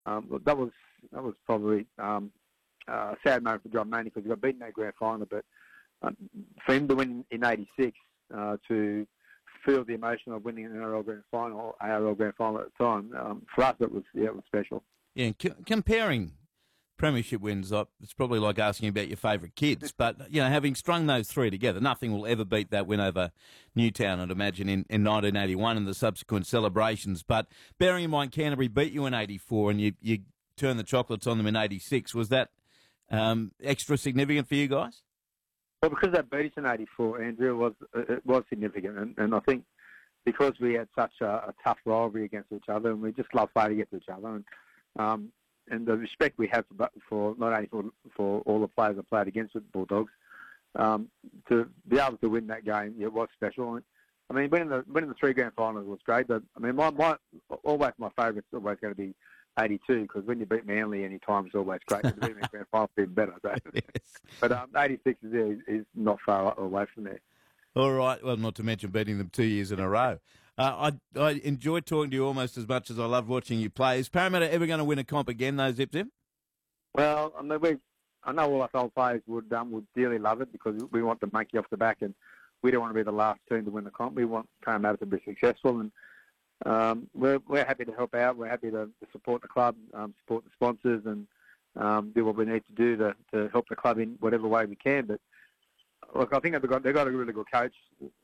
that was probably a sad moment for John Maney because he got beaten in that grand final. But for him to win in '86, to feel the emotion of winning an ARL grand final at the time, for us it was special. Yeah, comparing premiership wins, it's probably like asking about your favourite kids. But, having strung those three together, nothing will ever beat that win over Newtown, I'd imagine, in 1981 and the subsequent celebrations. But bearing in mind Canterbury beat you in '84 and you turned the chocolates on them in '86, was that extra significant for you guys? Well, because they beat us in '84, Andrew, it was significant. And I think because we had such a tough rivalry against each other and we just love playing against each other. And the respect we have for not only for all the players that played against the Bulldogs, to be able to win that game, it was special. I mean, winning the three grand finals was great. But I mean, my favourite's always going to be '82 because when you beat Manly any time is always great. To beat me in grand final is even better. So. Yes. But '86 is not far away from there. All right. Well, not to mention beating them 2 years in a row. I enjoyed talking to you almost as much as I love watching you play. Is Parramatta ever going to win a comp again, though, Zip Zip? Well, I mean, I know all us old players would dearly love it because we want the monkey off the back and we don't want to be the last team to win the comp. We want Parramatta to be successful and we're happy to help out. We're happy to support the club, support the sponsors and do what we need to do to help the club in whatever way we can. But, look, I think they've got a really good coach.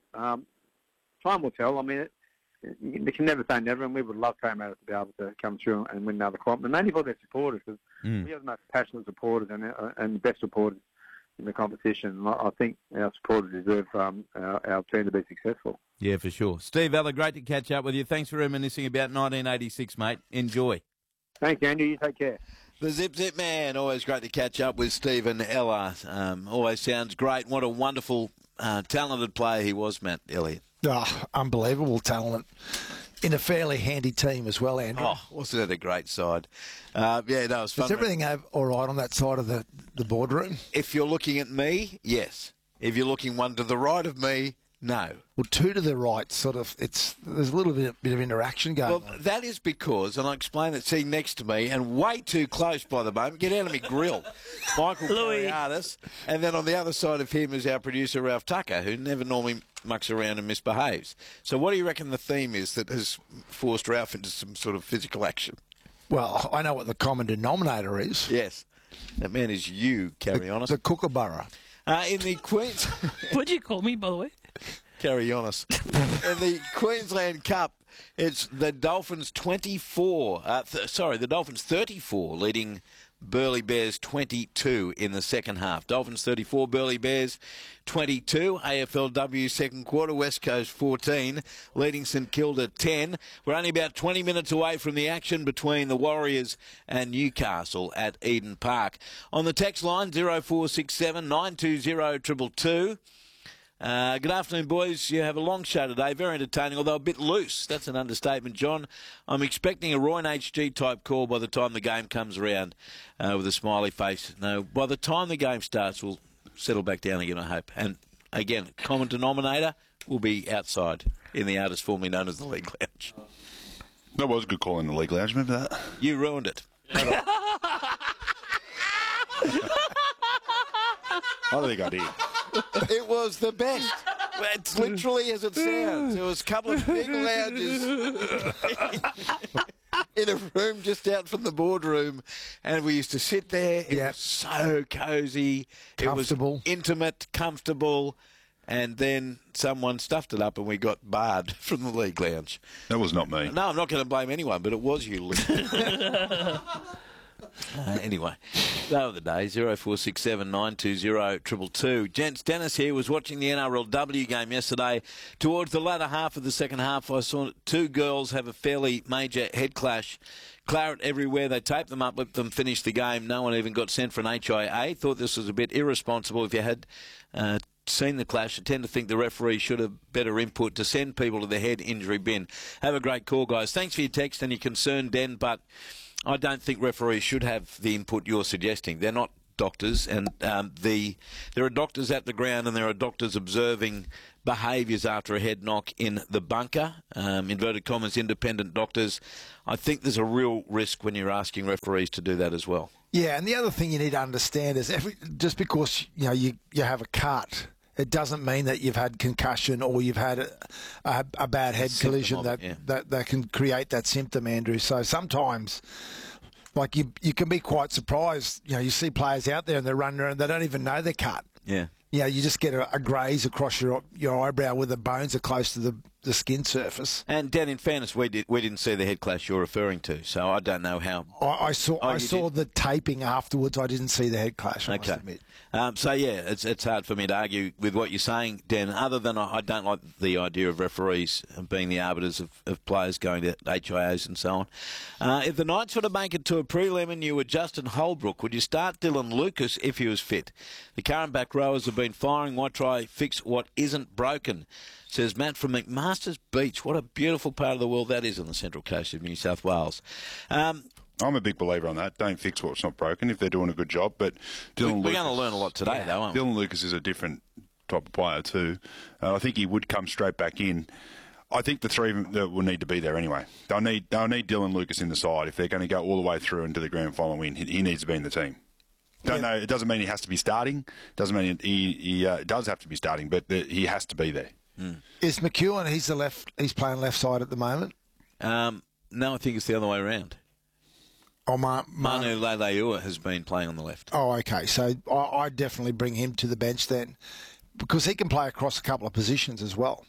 Time will tell. I mean, you can never say never, and we would love Parramatta to be able to come through and win another comp, and mainly for their supporters, because we have the most passionate supporters and the best supporters in the competition. I think our supporters deserve our team to be successful. Yeah, for sure. Steve Ella, great to catch up with you. Thanks for reminiscing about 1986, mate. Enjoy. Thanks, Andrew. You take care. The Zip Zip Man. Always great to catch up with Stephen Ella. Always sounds great. What a wonderful, talented player he was, Matt Elliott. Oh, unbelievable talent in a fairly handy team as well, Andrew. Oh, wasn't it a great side? Yeah, no, it was fun. Is everything all right on that side of the boardroom? If you're looking at me, yes. If you're looking one to the right of me, no. Well, two to the right, there's a little bit of interaction going on. Well, that is because, and I'll explain it, sitting next to me, and way too close by the moment, get out of me grill, Michael Cariadis, and then on the other side of him is our producer, Ralph Tucker, who never normally mucks around and misbehaves. So what do you reckon the theme is that has forced Ralph into some sort of physical action? Well, I know what the common denominator is. Yes. That man is you, Carry-on-us. The Kookaburra. In the Queens... What'd you call me, by the way? Carry-on-us. In the Queensland Cup, it's the Dolphins 34, leading Burleigh Bears 22 in the second half. Dolphins 34, Burleigh Bears 22. AFLW second quarter, West Coast 14, leading St Kilda 10. We're only about 20 minutes away from the action between the Warriors and Newcastle at Eden Park. On the text line, 0467 920 222. Good afternoon, boys. You have a long show today, very entertaining, although a bit loose. That's an understatement, John. I'm expecting a Roy and HG type call by the time the game comes around with a smiley face. No, by the time the game starts, we'll settle back down again, I hope. And again, common denominator will be outside in the artist formerly known as the League Lounge. That was a good call in the League Lounge, remember that? You ruined it. I don't think I did. It was the best. It's literally as it sounds. There was a couple of big lounges in a room just out from the boardroom, and we used to sit there. It was so cosy. Comfortable. It was intimate, comfortable, and then someone stuffed it up and we got barred from the League Lounge. That was not me. No, I'm not going to blame anyone, but it was you, Luke. Anyway, they were the days. 0467 920 222. Gents, Dennis here was watching the NRLW game yesterday. Towards the latter half of the second half, I saw two girls have a fairly major head clash. Claret everywhere. They taped them up, let them finish the game. No one even got sent for an HIA. Thought this was a bit irresponsible. If you had seen the clash, I tend to think the referee should have better input to send people to the head injury bin. Have a great call, guys. Thanks for your text and your concern, Den, but I don't think referees should have the input you're suggesting. They're not doctors, and there are doctors at the ground and there are doctors observing behaviours after a head knock in the bunker. Inverted commas, independent doctors. I think there's a real risk when you're asking referees to do that as well. Yeah, and the other thing you need to understand is just because you have a cut, it doesn't mean that you've had concussion or you've had a bad head collision that can create that symptom, Andrew. So sometimes, like you can be quite surprised. You see players out there and they're running around, they don't even know they're cut. Yeah. You just get a graze across your eyebrow where the bones are close to the skin surface. And Dan, in fairness, we didn't see the head clash you're referring to, so I don't know how. I saw the taping afterwards. I didn't see the head clash. I must admit. So yeah, it's hard for me to argue with what you're saying, Dan. Other than I don't like the idea of referees being the arbiters of players going to HIOs and so on. If the Knights were to make it to a prelim and you were Justin Holbrook, would you start Dylan Lucas if he was fit? The current back rowers have been firing. Why try fix what isn't broken? Says Matt from McMaster's Beach. What a beautiful part of the world that is on the central coast of New South Wales. I'm a big believer on that. Don't fix what's not broken if they're doing a good job. But we're going to learn a lot today, though, aren't we? Dylan Lucas is a different type of player too. I think he would come straight back in. I think the three of them that will need to be there anyway. They'll need Dylan Lucas in the side if they're going to go all the way through into the grand final win. He needs to be in the team. Don't know. It doesn't mean he has to be starting. Doesn't mean he does have to be starting, but he has to be there. Is McEwen? He's playing left side at the moment. No, I think it's the other way around. Oh, Manu Leilua has been playing on the left. Oh, okay. So I'd definitely bring him to the bench then, because he can play across a couple of positions as well.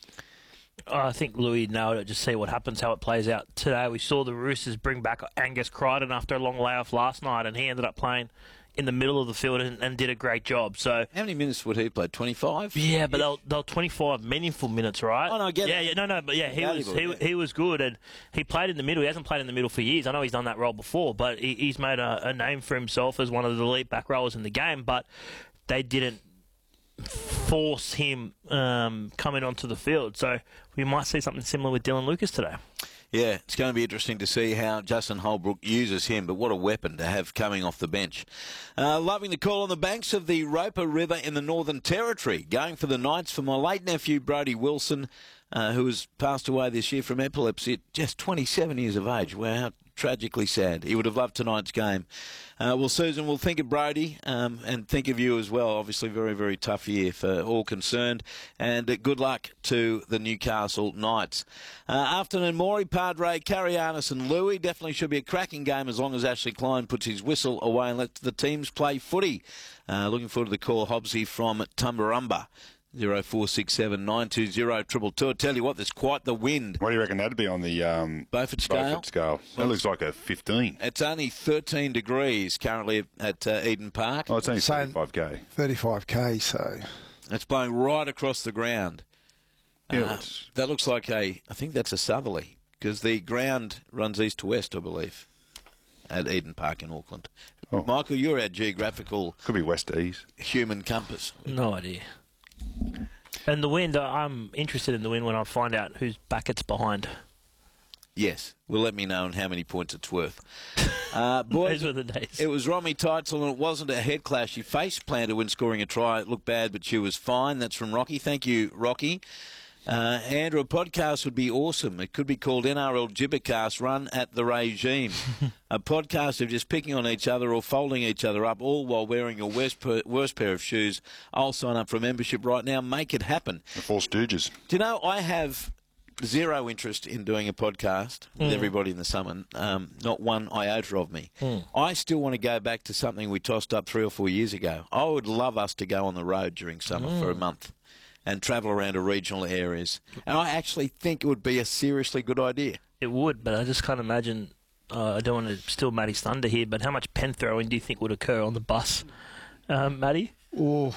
I think Louis nailed it. Just see what happens, how it plays out today. We saw the Roosters bring back Angus Crichton after a long layoff last night, and he ended up playing in the middle of the field and did a great job. So how many minutes would he play? 25? Yeah, but they'll 25 meaningful minutes, right? Oh, no, I get it. But he was good, and he played in the middle. He hasn't played in the middle for years. I know he's done that role before, but he's made a name for himself as one of the elite back rowers in the game, but they didn't force him coming onto the field. So we might see something similar with Dylan Lucas today. Yeah, it's going to be interesting to see how Justin Holbrook uses him, but what a weapon to have coming off the bench. Loving the call on the banks of the Roper River in the Northern Territory. Going for the Knights for my late nephew, Brodie Wilson, who has passed away this year from epilepsy at just 27 years of age. Wow, tragically sad. He would have loved tonight's game. Well, Susan, we'll think of Brodie and think of you as well. Obviously, very, very tough year for all concerned. And good luck to the Newcastle Knights. Afternoon, Maury, Padre, Karianis and Louis. Definitely should be a cracking game as long as Ashley Klein puts his whistle away and lets the teams play footy. Looking forward to the call, Hobbsy from Tumbarumba. 0467 920 222. I tell you what, there's quite the wind. What do you reckon that'd be on the Beaufort scale? That looks like a 15. It's only 13 degrees currently at Eden Park. Oh, it's only 35k. 35k, so it's blowing right across the ground. Yeah, that looks like I think that's a southerly, because the ground runs east to west, I believe, at Eden Park in Auckland. Oh. Michael, you're our geographical... Could be west to east. ...human compass. No idea. And the wind, I'm interested in the wind when I find out whose back it's behind. Yes, well, let me know on how many points it's worth. Boys, those were the days. It was Romy Teitzel, and it wasn't a head clash. She face planted when scoring a try. It looked bad, but she was fine. That's from Rocky. Thank you, Rocky. Andrew, a podcast would be awesome. It could be called NRL Gibbercast Run at the Regime. A podcast of just picking on each other or folding each other up, all while wearing your worst pair of shoes. I'll sign up for a membership right now. Make it happen. The Four Stooges. Do you know, I have zero interest in doing a podcast with everybody in the summer. Not one iota of me. I still want to go back to something we tossed up 3 or 4 years ago. I would love us to go on the road during summer for a month and travel around to regional areas. And I actually think it would be a seriously good idea. It would, but I just can't imagine, I don't want to steal Matty's thunder here, but how much pen throwing do you think would occur on the bus, Matty? Oh.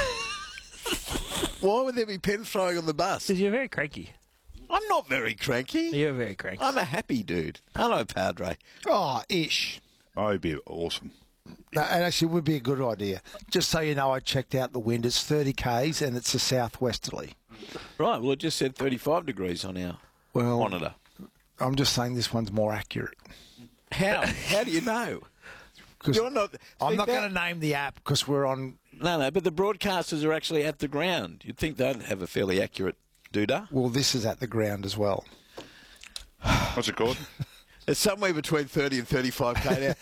Why would there be pen throwing on the bus? Because you're very cranky. I'm not very cranky. You're very cranky. I'm a happy dude. Hello, Padre. Oh, ish. Oh, it'd be awesome. No, it actually would be a good idea. Just so you know, I checked out the wind. It's 30 k's and it's a southwesterly. Right, well, it just said 35 degrees on our monitor. I'm just saying this one's more accurate. How? How do you know? You're not. I'm not going to name the app because we're on. No, but the broadcasters are actually at the ground. You'd think they'd have a fairly accurate doodah. Well, this is at the ground as well. What's it called? It's somewhere between 30 and 35k now.